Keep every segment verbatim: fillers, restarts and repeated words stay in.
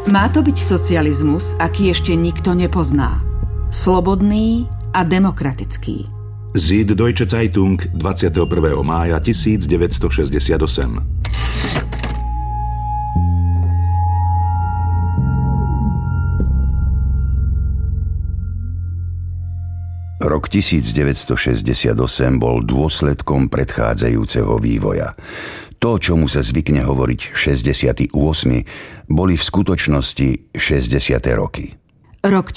Má to byť socializmus, aký ešte nikto nepozná. Slobodný a demokratický. Süddeutsche Zeitung dvadsiateho prvého mája tisícdeväťstošesťdesiatosem. Rok tisícdeväťstošesťdesiatosem bol dôsledkom predchádzajúceho vývoja. To, čomu sa zvykne hovoriť šesťdesiaty ôsmy, boli v skutočnosti šesťdesiate roky. Rok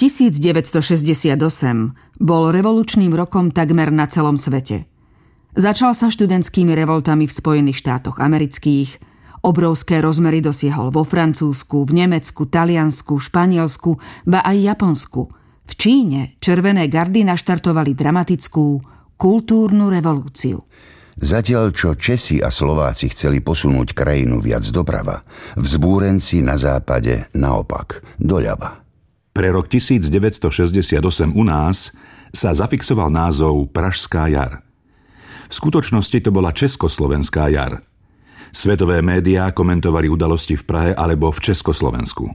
tisícdeväťstošesťdesiatosem bol revolučným rokom takmer na celom svete. Začal sa študentskými revoltami v Spojených štátoch amerických, obrovské rozmery dosiahol vo Francúzsku, v Nemecku, Taliansku, Španielsku, ba aj Japonsku. V Číne červené gardy naštartovali dramatickú kultúrnu revolúciu. Zatiaľ, čo Česi a Slováci chceli posunúť krajinu viac doprava, vzbúrenci na západe naopak, doľava. Pre rok tisícdeväťstošesťdesiatosem u nás sa zafixoval názov Pražská jar. V skutočnosti to bola Československá jar. Svetové médiá komentovali udalosti v Prahe alebo v Československu.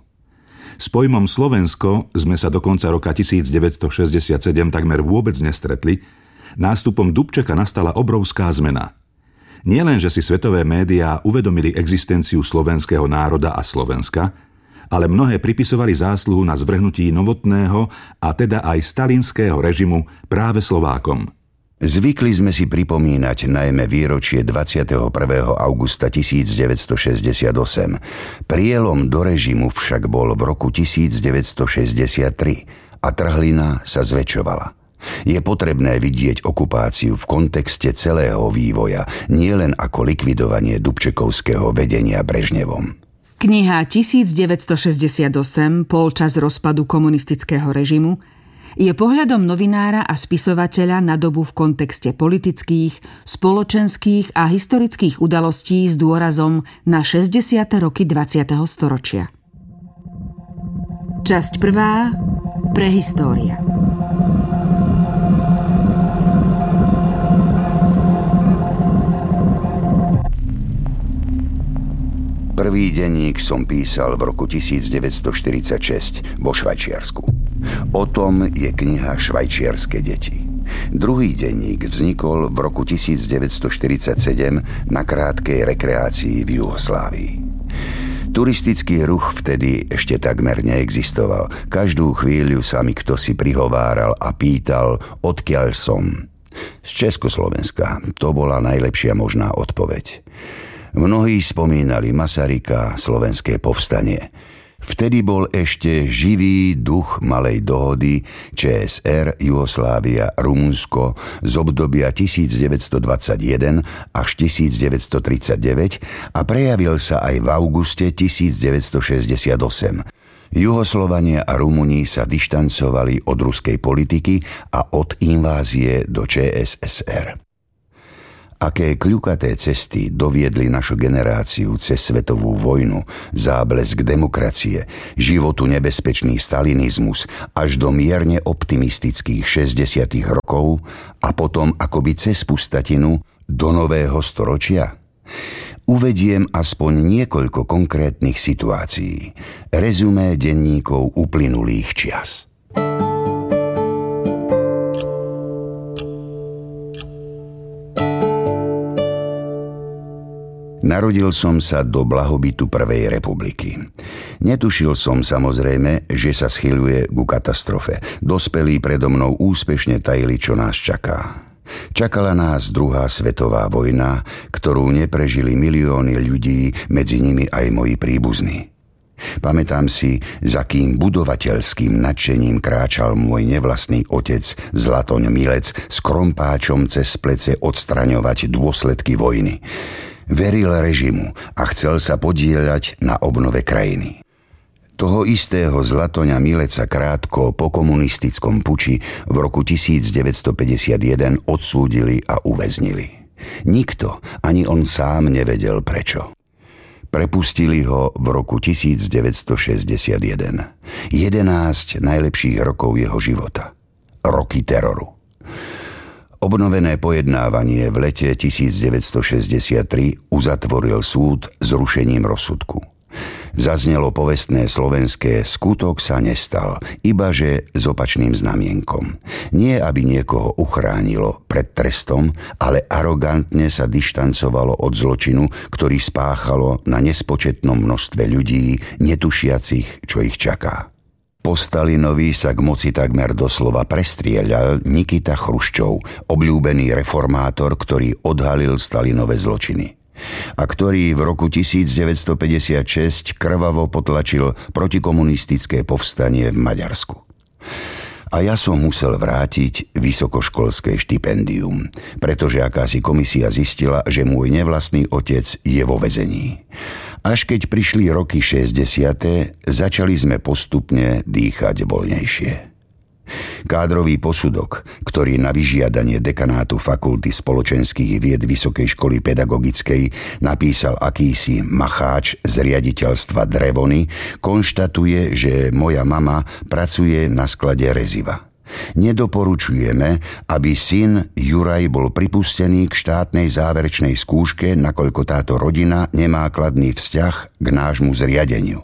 S pojmom Slovensko sme sa do konca roka tisícdeväťstošesťdesiatsedem takmer vôbec nestretli. Nástupom Dubčeka nastala obrovská zmena. Nielen, že si svetové médiá uvedomili existenciu slovenského národa a Slovenska, ale mnohé pripisovali zásluhu na zvrhnutí novotného a teda aj stalinského režimu práve Slovákom. Zvykli sme si pripomínať najmä výročie dvadsiateho prvého augusta tisícdeväťstošesťdesiatosem. Prielom do režimu však bol v roku tisícdeväťstošesťdesiattri a trhlina sa zväčšovala. Je potrebné vidieť okupáciu v kontexte celého vývoja, nielen ako likvidovanie dubčekovského vedenia Brežnevom. Kniha tisícdeväťstošesťdesiatosem, polčas rozpadu komunistického režimu, je pohľadom novinára a spisovateľa na dobu v kontexte politických, spoločenských a historických udalostí s dôrazom na šesťdesiate roky dvadsiateho storočia. Časť prvá. Prehistória. Prvý denník som písal v roku tisícdeväťstoštyridsaťšesť vo Švajčiarsku. O tom je kniha Švajčiarske deti. Druhý denník vznikol v roku tisícdeväťstoštyridsaťsedem na krátkej rekreácii v Juhoslávii. Turistický ruch vtedy ešte takmer neexistoval. Každú chvíľu sa mi ktosi prihováral a pýtal, odkiaľ som. Z Československa. To bola najlepšia možná odpoveď. Mnohí spomínali Masaryka, slovenské povstanie. Vtedy bol ešte živý duch malej dohody ČSR, Juhoslávia, Rumunsko z obdobia tisícdeväťstodvadsaťjeden až tisícdeväťstotridsaťdeväť a prejavil sa aj v auguste tisícdeväťstošesťdesiatosem. Juhoslovania a Rumúni sa dištancovali od ruskej politiky a od invázie do ČSSR. Aké kľukaté cesty doviedli našu generáciu cez svetovú vojnu, záblesk demokracie, životu nebezpečný stalinizmus až do mierne optimistických šesťdesiatych rokov a potom akoby cez pustatinu do nového storočia? Uvediem aspoň niekoľko konkrétnych situácií. Rezumé denníkov uplynulých čias. Narodil som sa do blahobytu Prvej republiky. Netušil som samozrejme, že sa schyľuje ku katastrofe. Dospelí predo mnou úspešne tajili, čo nás čaká. Čakala nás druhá svetová vojna, ktorú neprežili milióny ľudí, medzi nimi aj moji príbuzní. Pamätám si, za kým budovateľským nadšením kráčal môj nevlastný otec Zlatoň Milec s krompáčom cez plece odstraňovať dôsledky vojny. Veril režimu a chcel sa podieľať na obnove krajiny. Toho istého Zlatoňa Mileca krátko po komunistickom puči v roku tisícdeväťstopäťdesiatjeden odsúdili a uväznili. Nikto, ani on sám nevedel prečo. Prepustili ho v roku tisícdeväťstošesťdesiatjeden. jedenásť najlepších rokov jeho života. Roky teroru. Obnovené pojednávanie v lete tisícdeväťstošesťdesiattri uzatvoril súd zrušením rozsudku. Zaznelo povestné slovenské skutok sa nestal, ibaže s opačným znamienkom. Nie aby niekoho uchránilo pred trestom, ale arogantne sa dištancovalo od zločinu, ktorý spáchalo na nespočetnom množstve ľudí, netušiacich, čo ich čaká. Po Stalinovi sa k moci takmer doslova prestrieľal Nikita Chruščov, obľúbený reformátor, ktorý odhalil Stalinové zločiny a ktorý v roku devätnásťstopäťdesiatšesť krvavo potlačil protikomunistické povstanie v Maďarsku. A ja som musel vrátiť vysokoškolské štipendium, pretože akási komisia zistila, že môj nevlastný otec je vo väzení. Až keď prišli roky šesťdesiate, začali sme postupne dýchať voľnejšie. Kádrový posudok, ktorý na vyžiadanie dekanátu Fakulty spoločenských vied Vysokej školy pedagogickej napísal akýsi macháč z riaditeľstva Drevony, konštatuje, že moja mama pracuje na sklade reziva. Nedoporučujeme, aby syn Juraj bol pripustený k štátnej záverečnej skúške, nakoľko táto rodina nemá kladný vzťah k nášmu zriadeniu.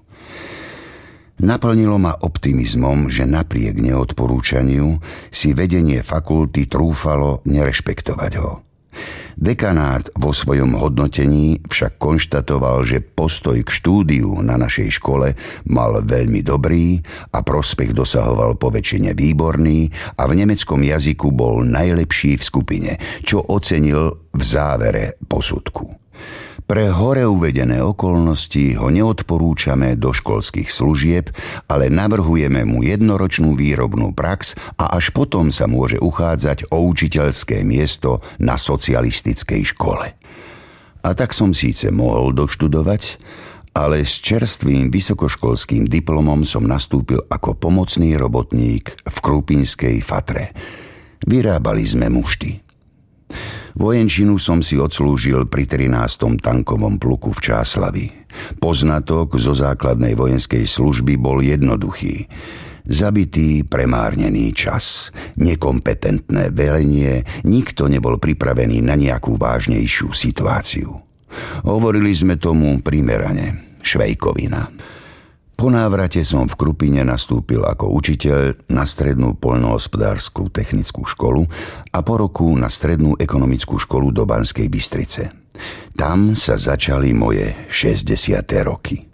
Naplnilo ma optimizmom, že napriek neodporúčaniu si vedenie fakulty trúfalo nerešpektovať ho. Dekanát vo svojom hodnotení však konštatoval, že postoj k štúdiu na našej škole mal veľmi dobrý a prospech dosahoval poväčšine výborný a v nemeckom jazyku bol najlepší v skupine, čo ocenil v závere posudku. Pre hore uvedené okolnosti ho neodporúčame do školských služieb, ale navrhujeme mu jednoročnú výrobnú prax a až potom sa môže uchádzať o učiteľské miesto na socialistickej škole. A tak som síce mohol doštudovať, ale s čerstvým vysokoškolským diplomom som nastúpil ako pomocný robotník v krupinskej fatre. Vyrábali sme mušty. Vojenčinu som si odslúžil pri trinástom tankovom pluku v Čáslavi. Poznatok zo základnej vojenskej služby bol jednoduchý. Zabitý, premárnený čas, nekompetentné velenie, nikto nebol pripravený na nejakú vážnejšiu situáciu. Hovorili sme tomu primerane, švejkovina. Po návrate som v Krupine nastúpil ako učiteľ na strednú poľnohospodársku technickú školu a po roku na strednú ekonomickú školu do Banskej Bystrice. Tam sa začali moje šesťdesiate roky.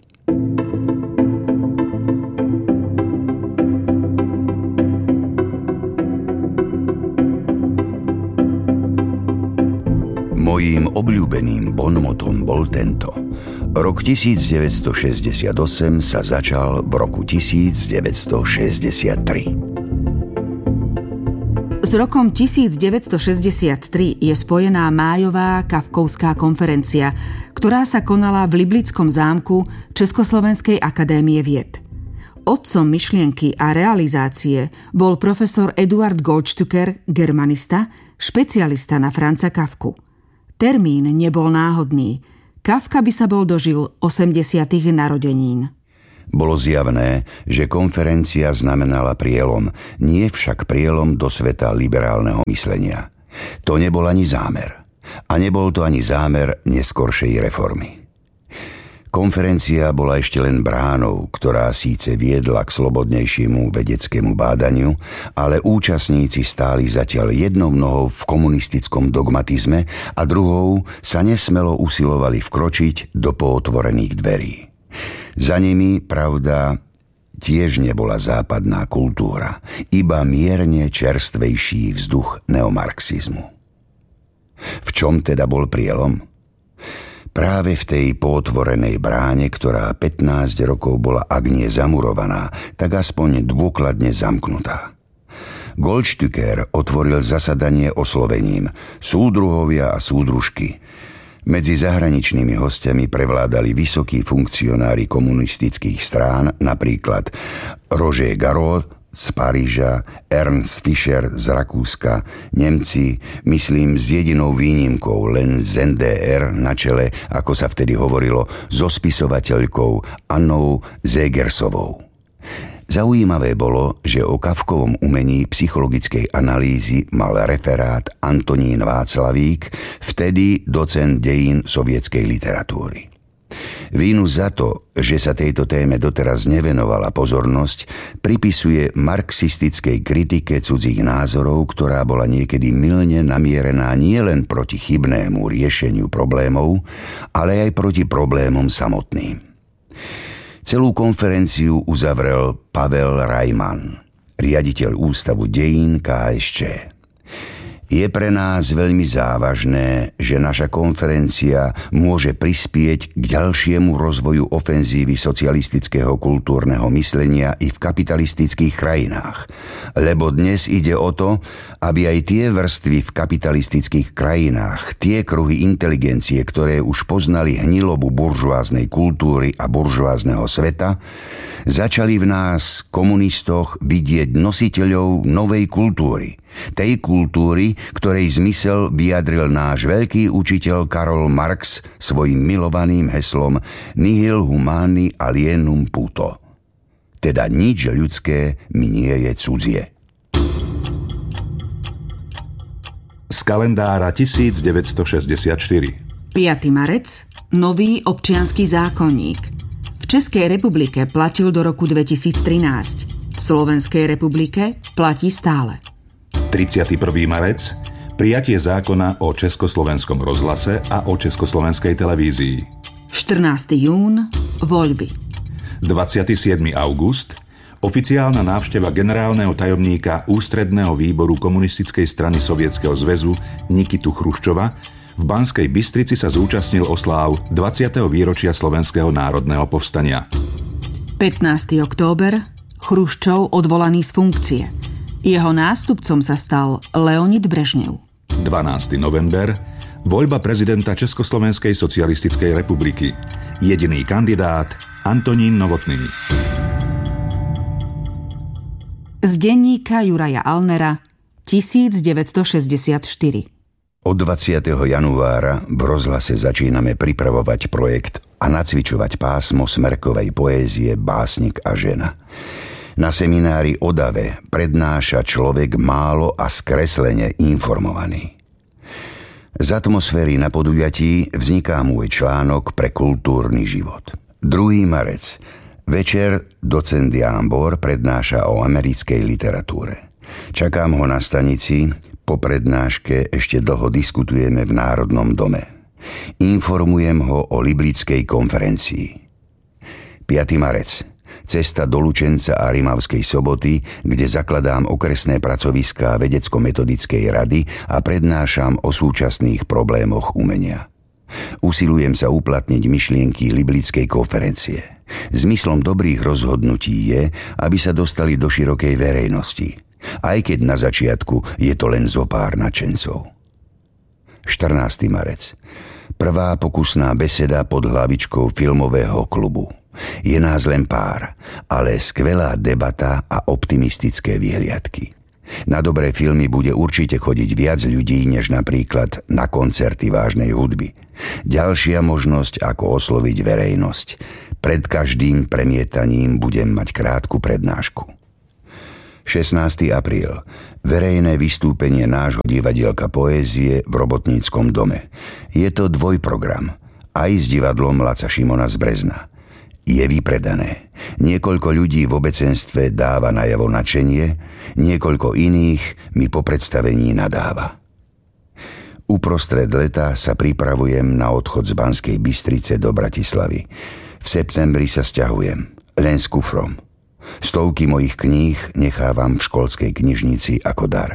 Mojím obľúbeným bonmotom bol tento. Rok devätnásťstošesťdesiatosem sa začal v roku devätnásťstošesťdesiattri. S rokom devätnásťstošesťdesiattri je spojená májová Kafkovská konferencia, ktorá sa konala v Liblickom zámku Československej akadémie vied. Otcom myšlienky a realizácie bol profesor Eduard Goldstücker, germanista, špecialista na Franza Kafku. Termín nebol náhodný. Kafka by sa bol dožil osemdesiatych narodenín. Bolo zjavné, že konferencia znamenala prielom, nie však prielom do sveta liberálneho myslenia. To nebol ani zámer. A nebol to ani zámer neskoršej reformy. Konferencia bola ešte len bránou, ktorá síce viedla k slobodnejšiemu vedeckému bádaniu, ale účastníci stáli zatiaľ jednou nohou v komunistickom dogmatizme a druhou sa nesmelo usilovali vkročiť do pootvorených dverí. Za nimi, pravda, tiež nebola západná kultúra, iba mierne čerstvejší vzduch neomarxizmu. V čom teda bol prielom? Práve v tej pootvorenej bráne, ktorá pätnásť rokov bola ak nie zamurovaná, tak aspoň dôkladne zamknutá. Goldstücker otvoril zasadanie oslovením súdruhovia a súdružky. Medzi zahraničnými hostiami prevládali vysokí funkcionári komunistických strán, napríklad Roger Garot z Paríža, Ernst Fischer z Rakúska, Nemci, myslím s jedinou výnimkou len z en dé er na čele, ako sa vtedy hovorilo, so spisovateľkou Annou Zegersovou. Zaujímavé bolo, že o Kafkovom umení psychologickej analýzy mal referát Antonín Václavík, vtedy docent dejín sovietskej literatúry. Vínu za to, že sa tejto téme doteraz nevenovala pozornosť, pripisuje marxistickej kritike cudzích názorov, ktorá bola niekedy mylne namierená nielen proti chybnému riešeniu problémov, ale aj proti problémom samotným. Celú konferenciu uzavrel Pavel Rajman, riaditeľ Ústavu dejín ká es čé. Je pre nás veľmi závažné, že naša konferencia môže prispieť k ďalšiemu rozvoju ofenzívy socialistického kultúrneho myslenia i v kapitalistických krajinách. Lebo dnes ide o to, aby aj tie vrstvy v kapitalistických krajinách, tie kruhy inteligencie, ktoré už poznali hnilobu buržoáznej kultúry a buržoázneho sveta, začali v nás, komunistoch, vidieť nositeľov novej kultúry. Tej kultúry, ktorej zmysel vyjadril náš veľký učiteľ Karol Marx svojim milovaným heslom Nihil humani alienum puto. Teda nič ľudské mi nie je cudzie. Z kalendára devätnásťstošesťdesiatštyri. piaty marec. Nový občiansky zákonník. V Českej republike platil do roku dvetisíctrinásť. V Slovenskej republike platí stále. tridsiaty prvý marec. Prijatie zákona o Československom rozhlase a o Československej televízii. štrnásteho júna. Voľby. dvadsiateho siedmeho augusta. Oficiálna návšteva generálneho tajomníka Ústredného výboru komunistickej strany Sovietskeho zväzu Nikitu Chruščova. V Banskej Bystrici sa zúčastnil osláv dvadsiateho výročia Slovenského národného povstania. pätnásteho október. Chruščov odvolaný z funkcie. Jeho nástupcom sa stal Leonid Brežnev. dvanásteho november. Voľba prezidenta Československej socialistickej republiky. Jediný kandidát Antonín Novotný. Z denníka Juraja Alnera devätnásťstošesťdesiatštyri. Od dvadsiateho januára v rozhlase začíname pripravovať projekt a nacvičovať pásmo smerkovej poézie Básnik a žena. Na seminári o dave prednáša človek málo a skreslene informovaný. Z atmosféry na podujatí vzniká môj článok pre kultúrny život. druhý marec. Večer docent Jámbor prednáša o americkej literatúre. Čakám ho na stanici, po prednáške ešte dlho diskutujeme v Národnom dome. Informujem ho o Liblickej konferencii. piaty marec. Cesta do Lučenca a Rimavskej Soboty, kde zakladám okresné pracoviská vedecko-metodickej rady a prednášam o súčasných problémoch umenia. Usilujem sa uplatniť myšlienky Liblickej konferencie. Zmyslom dobrých rozhodnutí je, aby sa dostali do širokej verejnosti, aj keď na začiatku je to len zo pár nadšencov. štrnásteho marec. Prvá pokusná beseda pod hlavičkou filmového klubu. Je nás len pár, ale skvelá debata a optimistické výhliadky. Na dobré filmy bude určite chodiť viac ľudí, než napríklad na koncerty vážnej hudby. Ďalšia možnosť, ako osloviť verejnosť. Pred každým premietaním budem mať krátku prednášku. šestnásteho apríl. Verejné vystúpenie nášho divadielka poézie v Robotníckom dome. Je to dvojprogram, aj s divadlom Laca Šimona z Brezna. Je vypredané. Niekoľko ľudí v obecenstve dáva najavo nadšenie, niekoľko iných mi po predstavení nadáva. Uprostred leta sa pripravujem na odchod z Banskej Bystrice do Bratislavy. V septembri sa sťahujem, len s kufrom. Stovky mojich kníh nechávam v školskej knižnici ako dar.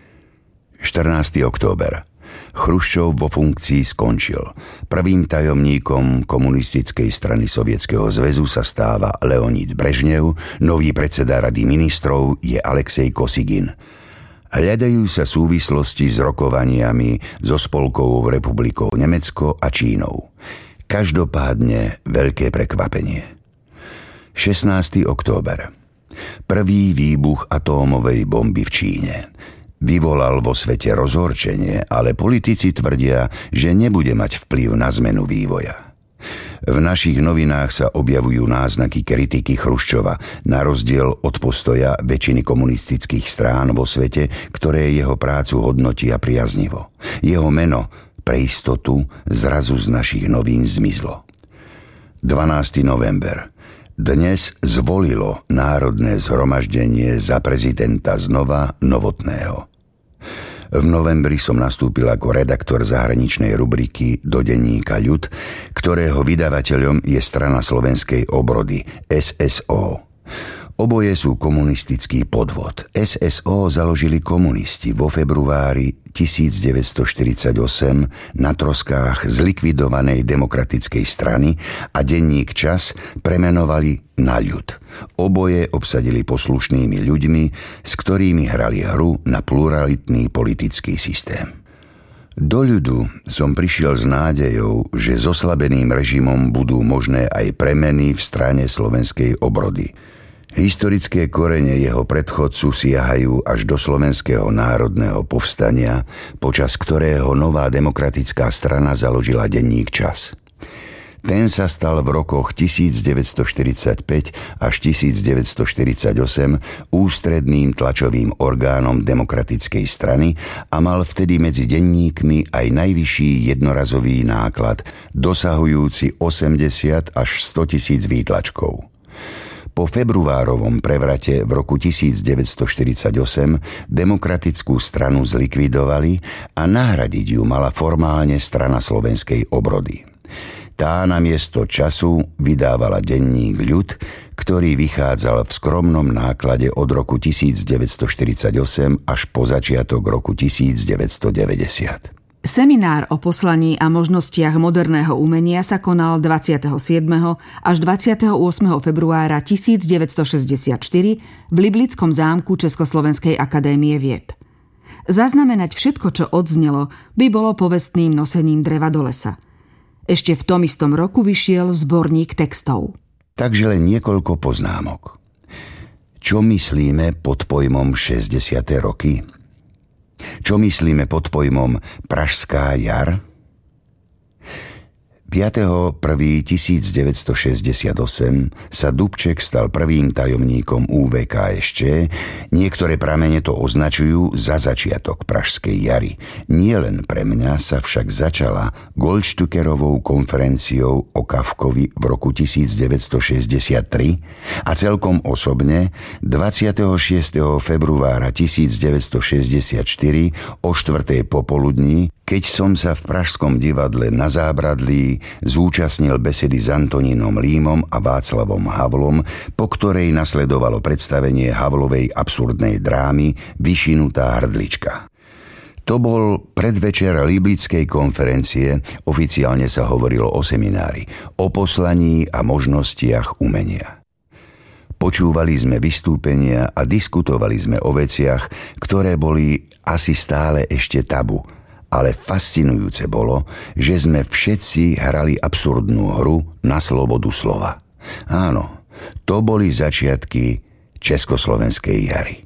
štrnásteho október. Chruščov vo funkcii skončil. Prvým tajomníkom komunistickej strany Sovietskeho zväzu sa stáva Leonid Brežnev, nový predseda Rady ministrov je Alexej Kosygin. Hľadajú sa súvislosti s rokovaniami so Spolkovou republikou Nemecko a Čínou. Každopádne veľké prekvapenie. šestnásteho október. Prvý výbuch atómovej bomby v Číne. Vyvolal vo svete rozhorčenie, ale politici tvrdia, že nebude mať vplyv na zmenu vývoja. V našich novinách sa objavujú náznaky kritiky Chruščova, na rozdiel od postoja väčšiny komunistických strán vo svete, ktoré jeho prácu hodnotia priaznivo. Jeho meno pre istotu zrazu z našich novín zmizlo. dvanásteho november. Dnes zvolilo Národné zhromaždenie za prezidenta znova Novotného. V novembri som nastúpil ako redaktor zahraničnej rubriky do denníka Ľud, ktorého vydavateľom je strana Slovenskej obrody es es ó. Oboje sú komunistický podvod. es es ó založili komunisti vo februári tisícdeväťstoštyridsaťosem na troskách zlikvidovanej demokratickej strany a denník Čas premenovali na Ľud. Oboje obsadili poslušnými ľuďmi, s ktorými hrali hru na pluralitný politický systém. Do Ľudu som prišiel s nádejou, že s oslabeným režimom budú možné aj premeny v strane Slovenskej obrody. Historické korene jeho predchodcu siahajú až do Slovenského národného povstania, počas ktorého nová demokratická strana založila denník Čas. Ten sa stal v rokoch tisícdeväťstoštyridsaťpäť až tisícdeväťstoštyridsaťosem ústredným tlačovým orgánom demokratickej strany a mal vtedy medzi denníkmi aj najvyšší jednorazový náklad, dosahujúci osemdesiat až sto tisíc výtlačkov. Po februárovom prevrate v roku tisícdeväťstoštyridsaťosem demokratickú stranu zlikvidovali a nahradiť ju mala formálne strana Slovenskej obrody. Tá namiesto Času vydávala denník Ľud, ktorý vychádzal v skromnom náklade od roku tisícdeväťstoštyridsaťosem až po začiatok roku tisícdeväťstodeväťdesiat. Seminár o poslaní a možnostiach moderného umenia sa konal dvadsiateho siedmeho až dvadsiateho ôsmeho februára tisícdeväťstošesťdesiatštyri v Liblickom zámku Československej akadémie vied. Zaznamenať všetko, čo odznelo, by bolo povestným nosením dreva do lesa. Ešte v tom istom roku vyšiel zborník textov. Takže len niekoľko poznámok. Čo myslíme pod pojmom šesťdesiate roky? Čo myslíme pod pojmom Pražská jar? piateho prvého tisícdeväťstošesťdesiatosem sa Dubček stal prvým tajomníkom ú vé ká es čé. Niektoré pramene to označujú za začiatok Pražskej jary. Nie len pre mňa sa však začala Goldstückerovou konferenciou o Kafkovi v roku tisícdeväťstošesťdesiattri a celkom osobne dvadsiateho šiesteho februára tisícdeväťstošesťdesiatštyri o štvrtej popoludní, keď som sa v Pražskom divadle Na Zábradlí zúčastnil besedy s Antonínom Límom a Václavom Havlom, po ktorej nasledovalo predstavenie Havlovej absurdnej drámy Vyšinutá hrdlička. To bol predvečer Liblickej konferencie, oficiálne sa hovorilo o seminári, o poslaní a možnostiach umenia. Počúvali sme vystúpenia a diskutovali sme o veciach, ktoré boli asi stále ešte tabu, ale fascinujúce bolo, že sme všetci hrali absurdnú hru na slobodu slova. Áno, to boli začiatky Československej jary.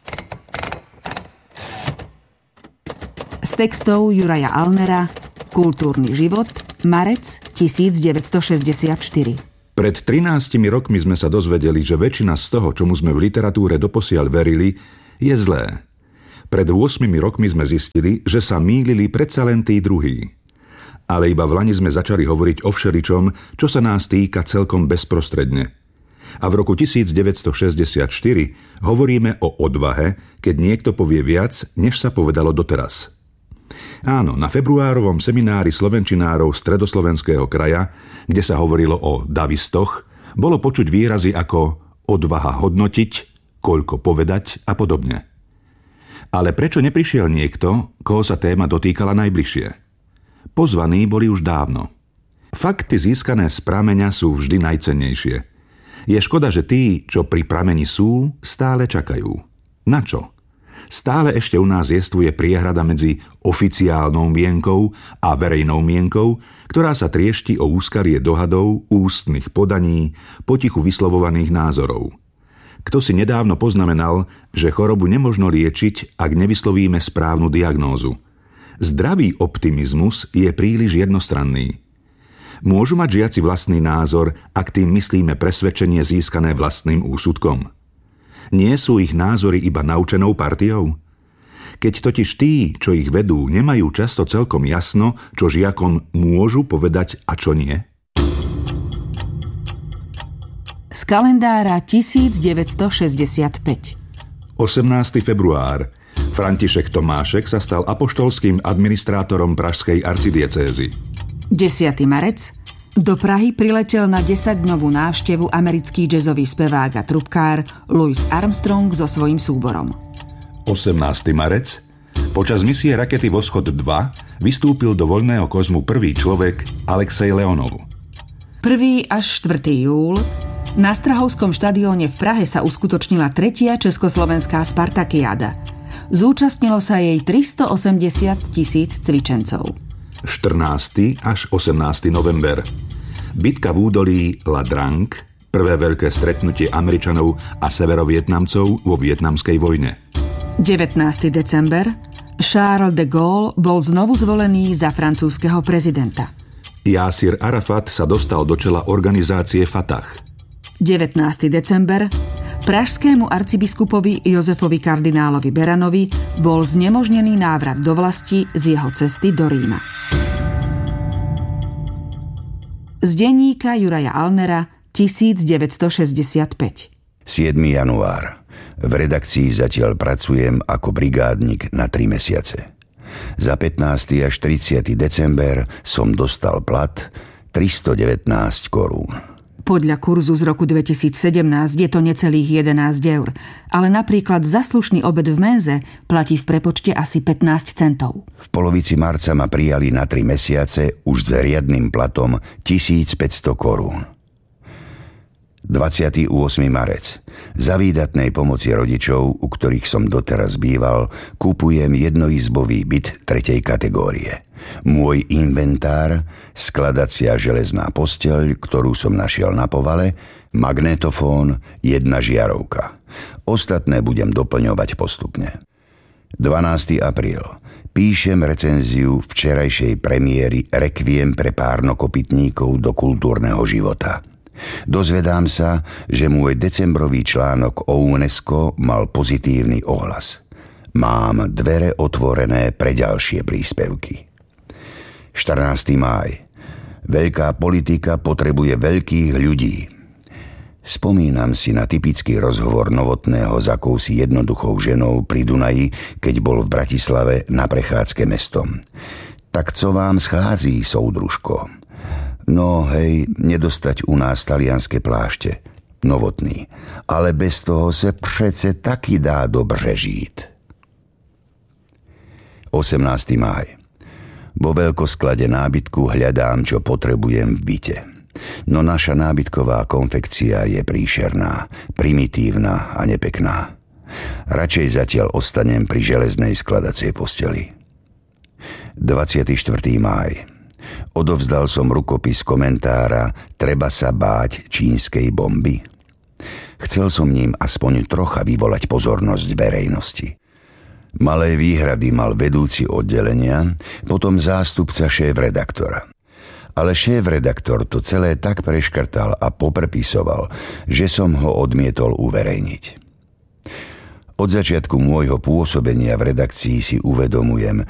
Z textov Juraja Alnera, Kultúrny život, marec tisícdeväťstošesťdesiatštyri. Pred trinástimi rokmi sme sa dozvedeli, že väčšina z toho, čomu sme v literatúre doposiaľ verili, je zlé. Pred ôsmimi rokmi sme zistili, že sa mýlili predsa len tí druhí. Ale iba v lani sme začali hovoriť o všeličom, čo sa nás týka celkom bezprostredne. A v roku tisícdeväťstošesťdesiatštyri hovoríme o odvahe, keď niekto povie viac, než sa povedalo doteraz. Áno, na februárovom seminári slovenčinárov Stredoslovenského kraja, kde sa hovorilo o davistoch, bolo počuť výrazy ako odvaha hodnotiť, koľko povedať a podobne. Ale prečo neprišiel niekto, koho sa téma dotýkala najbližšie? Pozvaní boli už dávno. Fakty získané z prameňa sú vždy najcennejšie. Je škoda, že tí, čo pri prameni sú, stále čakajú. Na čo? Stále ešte u nás jestvuje priehrada medzi oficiálnou mienkou a verejnou mienkou, ktorá sa triešti o úskalie dohadov, ústnych podaní, potichu vyslovovaných názorov. Kto si nedávno poznamenal, že chorobu nemožno liečiť, ak nevyslovíme správnu diagnózu. Zdravý optimizmus je príliš jednostranný. Môžu mať žiaci vlastný názor, ak tým myslíme presvedčenie získané vlastným úsudkom? Nie sú ich názory iba naučenou partiou? Keď totiž tí, čo ich vedú, nemajú často celkom jasno, čo žiakom môžu povedať a čo nie? Z kalendára tisícdeväťstošesťdesiatpäť. osemnásteho február. František Tomášek sa stal apoštolským administrátorom pražskej arcidiecézy. desiateho marca. Do Prahy priletel na desaťdňovú návštevu americký jazzový spevák a trubkár Louis Armstrong so svojím súborom. osemnásteho marca. Počas misie rakety Voschod dva vystúpil do voľného kozmu prvý človek Alexej Leonov. prvého až štvrtého júla na Strahovskom štadióne v Prahe sa uskutočnila tretia československá Spartakiáda. Zúčastnilo sa jej tristoosemdesiat tisíc cvičencov. štrnásteho až osemnásteho november. Bitka v údolí La Drang, prvé veľké stretnutie Američanov a severovietnamcov vo vietnamskej vojne. devätnásteho december. Charles de Gaulle bol znovu zvolený za francúzskeho prezidenta. Jásir Arafat sa dostal do čela organizácie Fatah. devätnásteho december. Pražskému arcibiskupovi Jozefovi kardinálovi Beranovi bol znemožnený návrat do vlasti z jeho cesty do Ríma. Z denníka Juraja Alnera tisícdeväťstošesťdesiatpäť. siedmeho január. V redakcii zatiaľ pracujem ako brigádnik na tri mesiace. Za pätnásteho až tridsiateho december som dostal plat tristodevätnásť korún. Podľa kurzu z roku dvetisícsedemnásť je to necelých jedenásť eur, ale napríklad za slušný obed v menze platí v prepočte asi pätnásť centov. V polovici marca ma prijali na tri mesiace už s riadnym platom tisícpäťsto korún. dvadsiateho ôsmeho marca. Za výdatnej pomoci rodičov, u ktorých som doteraz býval, kúpujem jednoizbový byt tretej kategórie. Môj inventár, skladacia železná posteľ, ktorú som našiel na povale, magnetofón, jedna žiarovka. Ostatné budem doplňovať postupne. dvanásteho apríla. Píšem recenziu včerajšej premiéry Requiem pre párnokopytníkov do kultúrneho života. Dozvedám sa, že môj decembrový článok o UNESCO mal pozitívny ohlas. Mám dvere otvorené pre ďalšie príspevky. štrnásteho mája. Veľká politika potrebuje veľkých ľudí. Spomínam si na typický rozhovor Novotného s akousi jednoduchou ženou pri Dunaji, keď bol v Bratislave na prechádzke mestom. Tak co vám schází, soudružko? No hej, nedostať u nás talianske plášte. Novotný. Ale bez toho se přece taky dá dobře žít. osemnásteho mája. Vo veľkosklade nábytku hľadám, čo potrebujem v byte. No naša nábytková konfekcia je príšerná, primitívna a nepekná. Radšej zatiaľ ostanem pri železnej skladacej posteli. dvadsiateho štvrtého mája. Odovzdal som rukopis komentára Treba sa báť čínskej bomby. Chcel som ním aspoň trocha vyvolať pozornosť verejnosti. Malé výhrady mal vedúci oddelenia, potom zástupca šéf-redaktora. Ale šéf-redaktor to celé tak preškrtal a poprepisoval, že som ho odmietol uverejniť. Od začiatku môjho pôsobenia v redakcii si uvedomujem,